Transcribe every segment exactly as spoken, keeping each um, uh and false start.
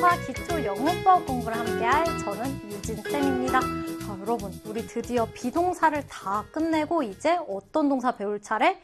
수학과 기초 영문법 공부를 함께할 저는 유진쌤입니다. 자, 여러분, 우리 드디어 비동사를 다 끝내고 이제 어떤 동사 배울 차례?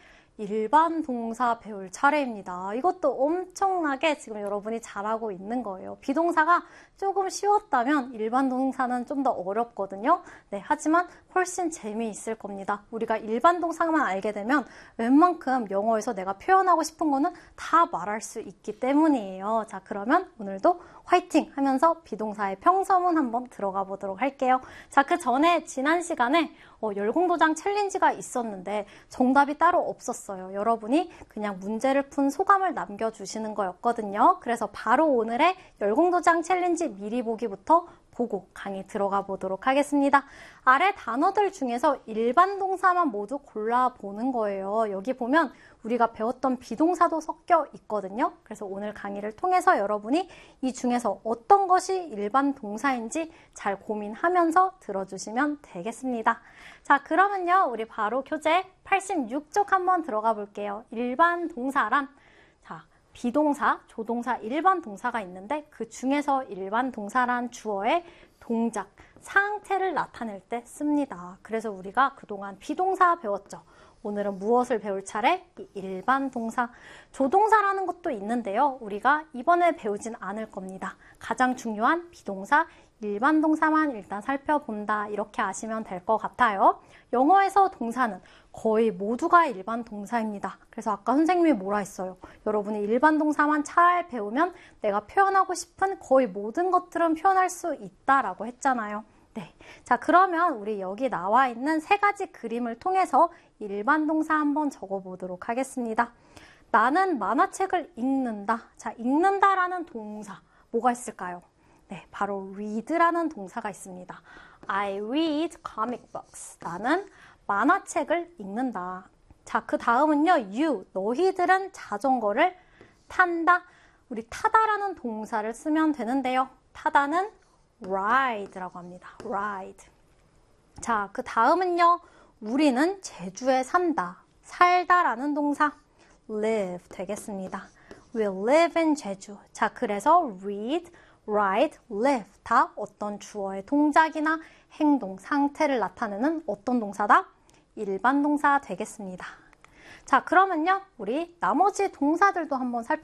일반 동사 배울 차례입니다. 이것도 엄청나게 지금 여러분이 잘하고 있는 거예요. 비동사가 조금 쉬웠다면 일반 동사는 좀 더 어렵거든요. 네, 하지만 훨씬 재미있을 겁니다. 우리가 일반 동사만 알게 되면 웬만큼 영어에서 내가 표현하고 싶은 거는 다 말할 수 있기 때문이에요. 자, 그러면 오늘도 화이팅 하면서 비동사의 평서문 한번 들어가 보도록 할게요. 자, 그 전에 지난 시간에 어, 열공도장 챌린지가 있었는데 정답이 따로 없었어요. 여러분이 그냥 문제를 푼 소감을 남겨주시는 거였거든요. 그래서 바로 오늘의 열공도장 챌린지 미리 보기부터 보고 강의 들어가 보도록 하겠습니다. 아래 단어들 중에서 일반 동사만 모두 골라보는 거예요. 여기 보면 우리가 배웠던 비동사도 섞여 있거든요. 그래서 오늘 강의를 통해서 여러분이 이 중에서 어떤 것이 일반 동사인지 잘 고민하면서 들어주시면 되겠습니다. 자, 그러면요, 우리 바로 교재 팔십육 쪽 한번 들어가 볼게요. 일반 동사란, 자, 비동사, 조동사, 일반 동사가 있는데 그 중에서 일반 동사란 주어의 동작, 상태를 나타낼 때 씁니다. 그래서 우리가 그동안 비동사 배웠죠. 오늘은 무엇을 배울 차례? 일반 동사, 조동사라는 것도 있는데요. 우리가 이번에 배우진 않을 겁니다. 가장 중요한 비동사, 일반 동사만 일단 살펴본다. 이렇게 아시면 될 것 같아요. 영어에서 동사는 거의 모두가 일반 동사입니다. 그래서 아까 선생님이 뭐라 했어요? 여러분이 일반 동사만 잘 배우면 내가 표현하고 싶은 거의 모든 것들은 표현할 수 있다라고 했잖아요. 네. 자, 그러면 우리 여기 나와 있는 세 가지 그림을 통해서 일반 동사 한번 적어보도록 하겠습니다. 나는 만화책을 읽는다. 자, 읽는다라는 동사 뭐가 있을까요? 네, 바로 read라는 동사가 있습니다. I read comic books. 나는 만화책을 읽는다. 자, 그 다음은요, you. 너희들은 자전거를 탄다. 우리 타다라는 동사를 쓰면 되는데요. 타다는 ride라고 합니다. ride. 자, 그 다음은요, 우리는 제주에 산다. 살다라는 동사 live 되겠습니다. We live in 제주. 자, 그래서 read, ride, live 다 어떤 주어의 동작이나 행동, 상태를 나타내는 어떤 동사다? 일반 동사 되겠습니다. 자, 그러면요, 우리 나머지 동사들도 한번 살펴볼게요.